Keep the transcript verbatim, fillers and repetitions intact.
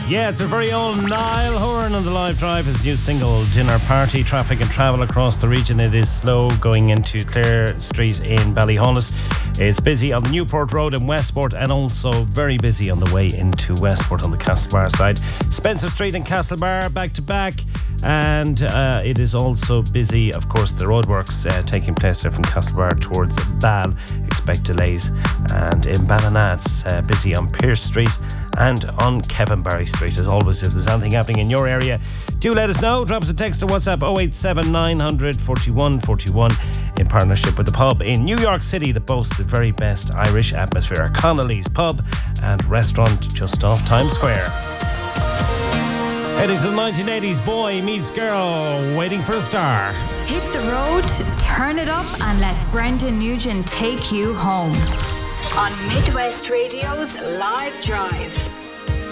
Yeah, it's a very old Niall Horan on the live drive. His new single, Dinner Party. Traffic and travel across the region. It is slow going into Clare Street in Ballyhollis. It's busy on the Newport Road in Westport, and also very busy on the way into Westport on the Castlebar side. Spencer Street and Castlebar back to back. And uh, it is also busy, of course, the roadworks uh, taking place there from Castlebar towards Bal. Expect delays. And in Ballina, it's uh, busy on Pierce Street and on Kevin Barry Street. As always, if there's anything happening in your area, do let us know. Drop us a text to WhatsApp oh eight seven nine hundred forty-one forty-one in partnership with the pub in New York City that boasts the very best Irish atmosphere. Connolly's Pub and Restaurant just off Times Square. Heading to the nineteen eighties, Boy Meets Girl, Waiting for a Star. Hit the road, turn it up, and let Brendan Nugent take you home. On Midwest Radio's Live Drive.